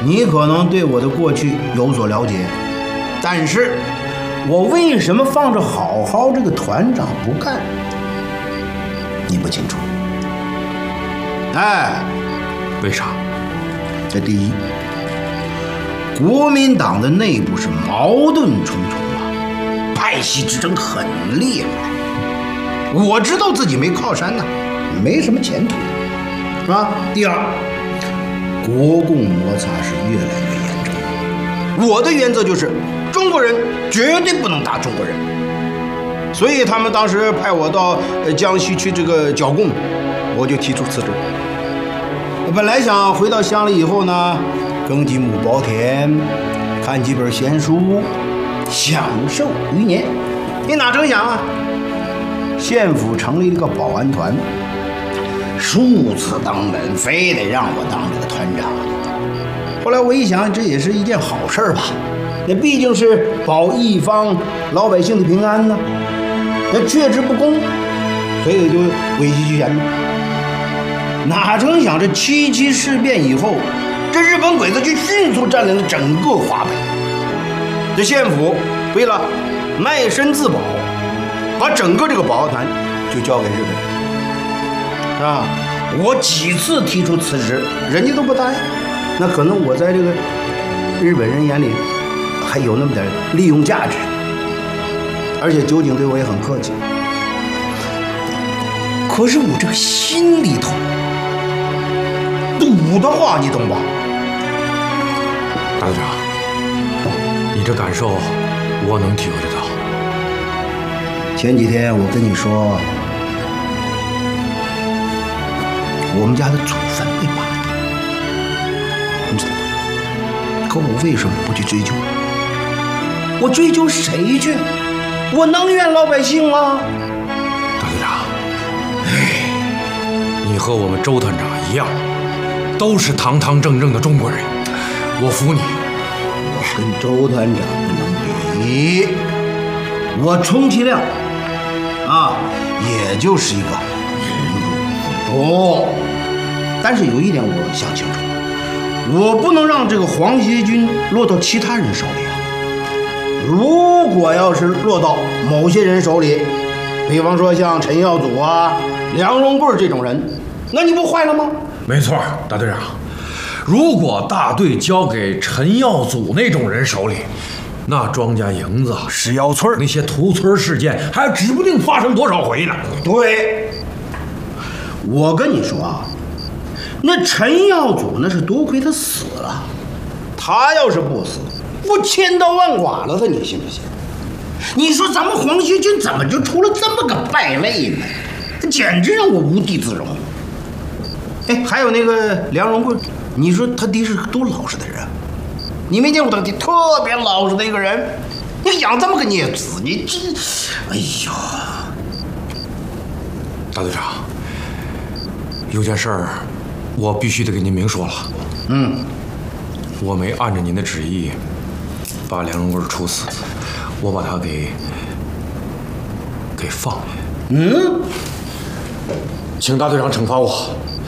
你可能对我的过去有所了解，但是我为什么放着好好这个团长不干，你不清楚。哎， 为啥？ 这第一，国民党的内部是矛盾重重啊，派系之争很厉害。我知道自己没靠山呐，没什么前途，是吧？第二，国共摩擦是越来越严重。我的原则就是，中国人绝对不能打中国人。所以他们当时派我到江西去这个剿共，我就提出辞职。本来想回到乡里以后呢，耕几亩薄田，看几本闲书，享受余年。你哪成想啊，县府成立了个保安团，数次登门，非得让我当这个团长。后来我一想，这也是一件好事吧，那毕竟是保一方老百姓的平安呢。那却之不恭，所以就委曲求全了。哪成想这7·7事变以后，这日本鬼子就迅速占领了整个华北。这县府为了卖身自保，把整个这个保安团就交给日本人，是吧？我几次提出辞职，人家都不答应。那可能我在这个日本人眼里还有那么点利用价值，而且酒井对我也很客气。可是我这个心里头堵得慌，你懂吧？ 大队长，你这感受我能体会得到。 前几天我跟你说，我们家的祖坟被扒了，你知道吗？可我为什么不去追究？我追究谁去？我能怨老百姓吗？ 大队长，你和我们周团长一样，都是堂堂正正的中国人，我服你。 我跟周团长不能比，我充其量也就是一个忍辱负重。但是有一点我想清楚，我不能让这个黄协军落到其他人手里啊。如果要是落到某些人手里，比方说像陈耀祖啊、梁荣贵这种人，那你不坏了吗？ 没错，大队长，如果大队交给陈耀祖那种人手里，那庄稼营子、石窑村那些屠村事件还指不定发生多少回呢。 对，我跟你说啊，那陈耀祖那是多亏他死了，他要是不死，我千刀万剐了他，你信不信？你说咱们黄协军怎么就出了这么个败类呢？简直让我无地自容。哎，还有那个梁荣贵，你说他爹是多老实的人，你没见过他爹特别老实的一个人，你养这么个孽子，你这，哎呦！ 大队长，有件事儿我必须得给您明说了。我没按照您的旨意把梁荣贵处死，我把他给放了。请大队长惩罚我。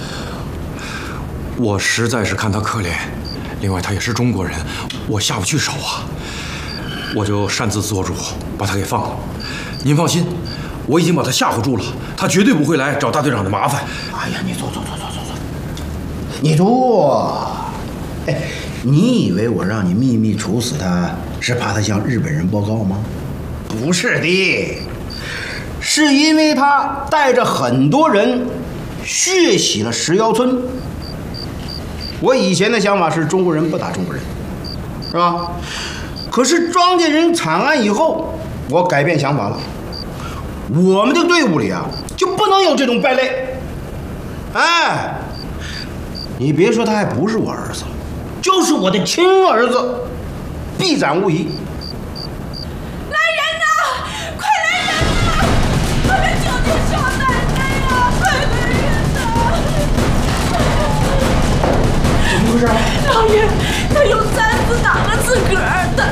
我实在是看他可怜，另外他也是中国人，我下不去手啊，我就擅自做主把他给放了。您放心，我已经把他吓唬住了，他绝对不会来找大队长的麻烦。 哎呀，你坐，你坐。哎，你以为我让你秘密处死他，是怕他向日本人报告吗？不是的，是因为他带着很多人血洗了石窑村。我以前的想法是中国人不打中国人，是吧？可是庄稼人惨案以后，我改变想法了。我们的队伍里啊，就不能有这种败类。哎，你别说，他还不是我儿子，就是我的亲儿子，必斩无疑。 来人呐！快来人呐！快来救救少奶奶呀！快来人呐！ 怎么回事？ 老爷，他用簪子打了自个儿的。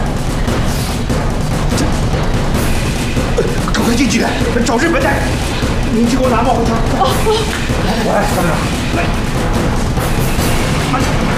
赶快进去找日本仔！你去给我拿冒火枪。来，大队长，来。